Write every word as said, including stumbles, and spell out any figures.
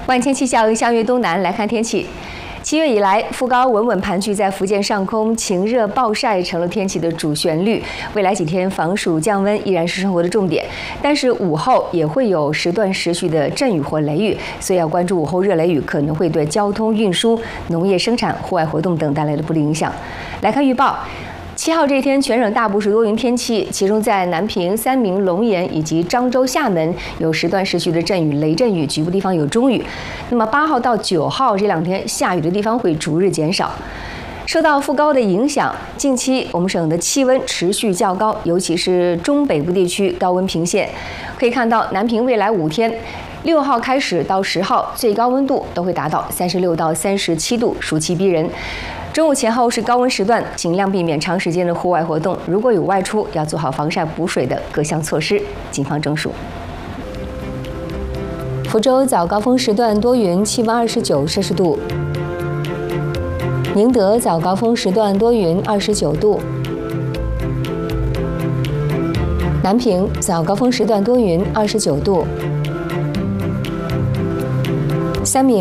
万千气象向粤东南来看天气。七月以来，副高稳稳盘踞在福建上空，晴热暴晒成了天气的主旋律。未来几天防暑降温依然是生活的重点，但是午后也会有时断时续的阵雨或雷雨，所以要关注午后热雷雨可能会对交通运输、农业生产、户外活动等带来的不利影响。来看预报。七号这一天，全省大部是多云天气，其中在南平、三明、龙岩以及漳州、厦门有时断时续的阵雨、雷阵雨，局部地方有中雨。那么八号到九号这两天，下雨的地方会逐日减少。受到副高的影响，近期我们省的气温持续较高，尤其是中北部地区高温频现。可以看到，南平未来五天，六号开始到十号，最高温度都会达到三十六到三十七度，暑气逼人。中午前后是高温时段，尽量避免长时间的户外活动。如果有外出，要做好防晒补水的各项措施，谨防中暑。福州早高峰时段多云，气温二十九摄氏度。宁德早高峰时段多云，二十九度。南平早高峰时段多云，二十九度。三明。